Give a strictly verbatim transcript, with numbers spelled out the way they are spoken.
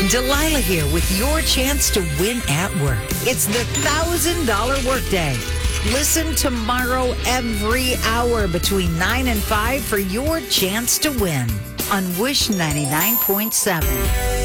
Delilah here with your chance to win at work. It's the one thousand dollars Workday. Listen tomorrow every hour between nine and five for your chance to win on Wish ninety-nine point seven.